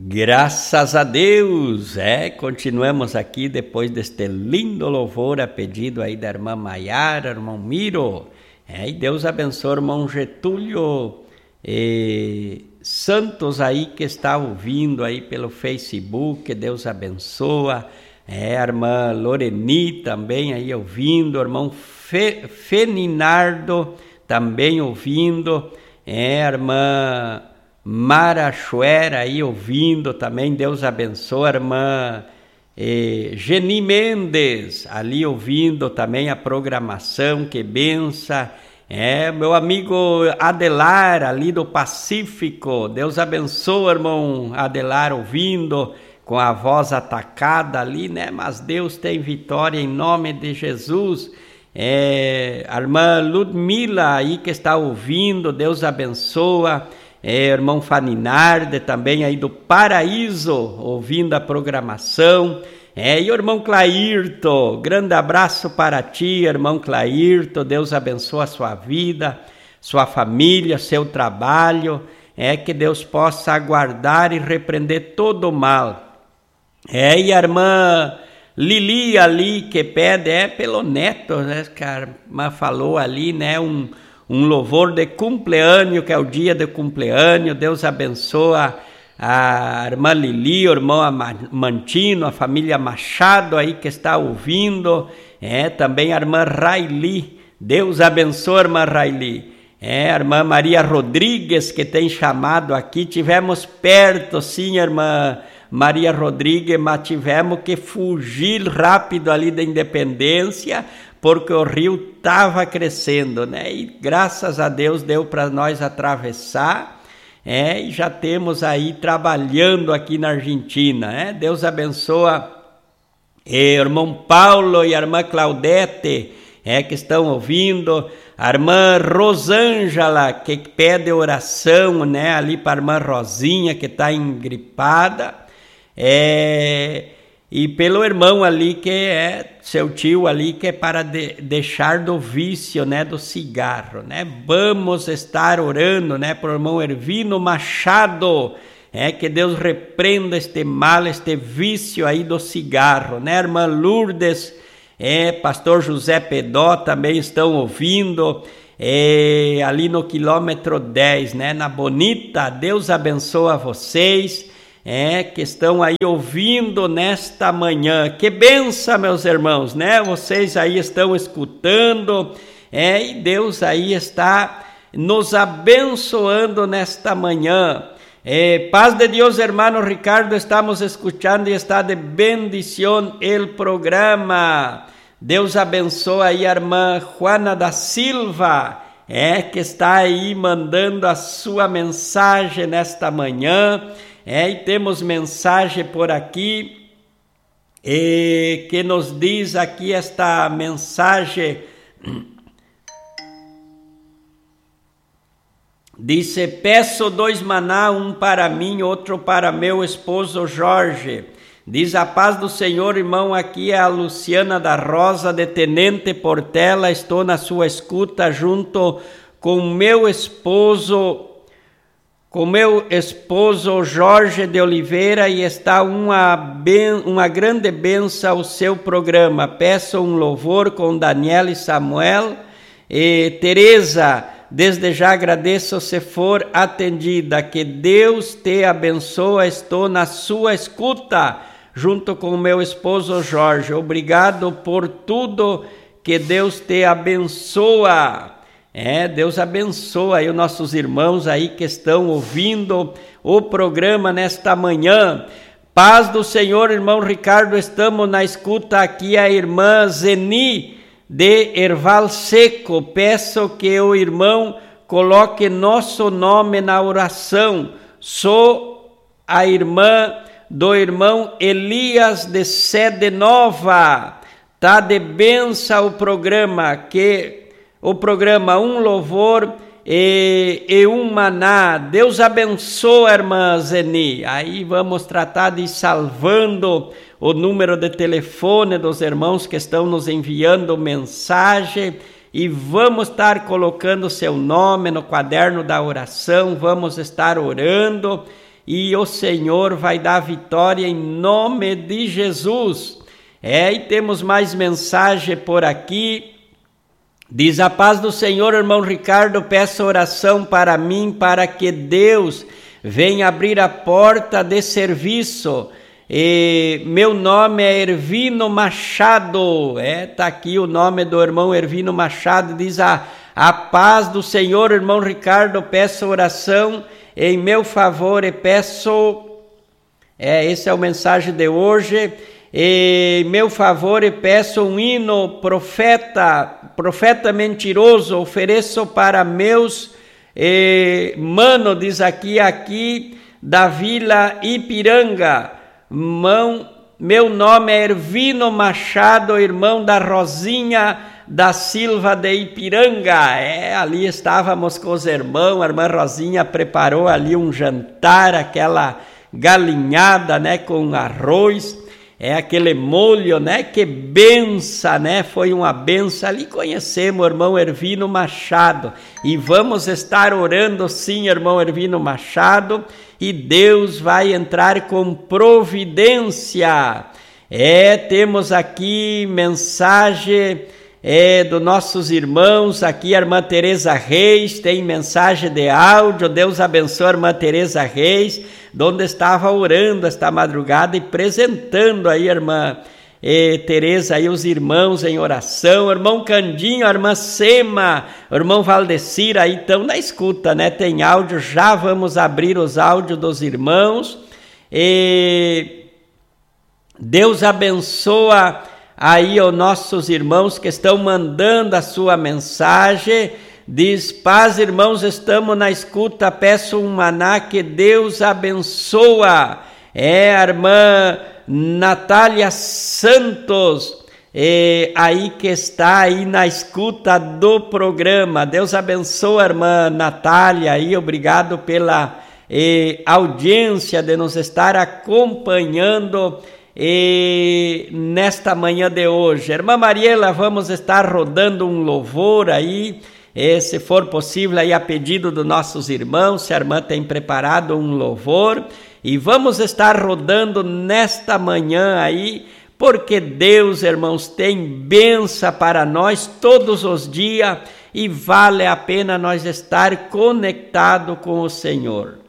Graças a Deus, continuamos aqui depois deste lindo louvor a pedido aí da irmã Maiara, irmão Miro, e Deus abençoe o irmão Getúlio Santos aí que está ouvindo aí pelo Facebook, Deus abençoa, a irmã Loreni também aí ouvindo, o irmão Feninardo também ouvindo, a irmã Mara Chuera aí ouvindo também, Deus abençoe, a irmã Geni Mendes ali ouvindo também a programação, que benção, meu amigo Adelar ali do Pacífico, Deus abençoe, irmão Adelar ouvindo, com a voz atacada ali, né, mas Deus tem vitória em nome de Jesus, a irmã Ludmila aí que está ouvindo, Deus abençoa, irmão Faninarde também aí do Paraíso, ouvindo a programação, e o irmão Clairto, grande abraço para ti, irmão Clairto, Deus abençoe a sua vida, sua família, seu trabalho, que Deus possa guardar e repreender todo o mal, e a irmã Lili ali que pede, pelo neto, né, que a irmã falou ali, né, um louvor de cumpleaños, que é o dia de cumpleaños, Deus abençoa a irmã Lili, o irmão Mantino, a família Machado aí que está ouvindo, também a irmã Raili, Deus abençoe a irmã Raili, a irmã Maria Rodrigues que tem chamado aqui, tivemos perto sim, irmã Maria Rodrigues, mas tivemos que fugir rápido ali da Independência, porque o rio estava crescendo, né? E graças a Deus deu para nós atravessar, e já temos aí trabalhando aqui na Argentina, Deus abençoa o irmão Paulo e a irmã Claudete, que estão ouvindo, a irmã Rosângela, que pede oração, né? Ali para a irmã Rosinha, que está engripada, e pelo irmão ali que é seu tio ali que é para deixar do vício, né, do cigarro, né? Vamos estar orando, né, por irmão Ervino Machado, que Deus repreenda este mal, este vício aí do cigarro, né? Irmã Lourdes, pastor José Pedó também estão ouvindo, ali no quilômetro 10, né, na Bonita, Deus abençoe a vocês, que estão aí ouvindo nesta manhã, que benção, meus irmãos, né, vocês aí estão escutando, e Deus aí está nos abençoando nesta manhã, paz de Deus, hermano Ricardo, estamos escuchando e está de bendición el programa, Deus abençoe aí a irmã Juana da Silva, que está aí mandando a sua mensagem nesta manhã, e temos mensagem por aqui, que nos diz aqui esta mensagem, disse, peço 2 maná, um para mim, outro para meu esposo Jorge, diz a paz do Senhor, irmão, aqui é a Luciana da Rosa, de Tenente Portela, estou na sua escuta junto com meu esposo Jorge de Oliveira, e está uma grande bênção ao seu programa. Peço um louvor com Daniel e Samuel e Teresa. Desde já agradeço se for atendida. Que Deus te abençoe. Estou na sua escuta junto com meu esposo Jorge. Obrigado por tudo. Que Deus te abençoa. Deus abençoa aí os nossos irmãos aí que estão ouvindo o programa nesta manhã. Paz do Senhor, irmão Ricardo, estamos na escuta aqui a irmã Zeni de Erval Seco. Peço que o irmão coloque nosso nome na oração. Sou a irmã do irmão Elias de Sede Nova. Tá de benção o programa, um louvor e um maná. Deus abençoe, irmã Zeni. Aí vamos tratar de ir salvando o número de telefone dos irmãos que estão nos enviando mensagem e vamos estar colocando seu nome no caderno da oração, vamos estar orando e o Senhor vai dar vitória em nome de Jesus. E temos mais mensagem por aqui. Diz: a paz do Senhor, irmão Ricardo, peço oração para mim, para que Deus venha abrir a porta de serviço. Meu nome é Ervino Machado. Tá aqui o nome do irmão Ervino Machado. Diz: a paz do Senhor, irmão Ricardo, peço oração em meu favor e peço... esse é o mensagem de hoje. Em meu favor e peço um hino, profeta mentiroso, ofereço para meus mano, diz aqui da Vila Ipiranga. Meu nome é Ervino Machado, irmão da Rosinha da Silva de Ipiranga. Ali estávamos com os irmãos, a irmã Rosinha preparou ali um jantar, aquela galinhada, né, com arroz, aquele molho, né, que benção, né, foi uma benção. Ali conhecemos o irmão Ervino Machado e vamos estar orando sim, irmão Ervino Machado, e Deus vai entrar com providência. Temos aqui mensagem dos nossos irmãos, aqui a irmã Tereza Reis tem mensagem de áudio. Deus abençoe a irmã Tereza Reis, onde estava orando esta madrugada e apresentando aí a irmã Tereza aí os irmãos em oração. O irmão Candinho, a irmã Sema, o irmão Valdecir aí estão na escuta, né? Tem áudio, já vamos abrir os áudios dos irmãos. Deus abençoa aí os nossos irmãos que estão mandando a sua mensagem. Diz: paz, irmãos, estamos na escuta, peço um maná, que Deus abençoa. A irmã Natália Santos, aí que está aí na escuta do programa. Deus abençoe a irmã Natália aí, obrigado pela audiência de nos estar acompanhando nesta manhã de hoje. Irmã Mariela, vamos estar rodando um louvor aí, se for possível, aí a pedido dos nossos irmãos, se a irmã tem preparado um louvor, e vamos estar rodando nesta manhã aí, porque Deus, irmãos, tem bênção para nós todos os dias, e vale a pena nós estar conectado com o Senhor.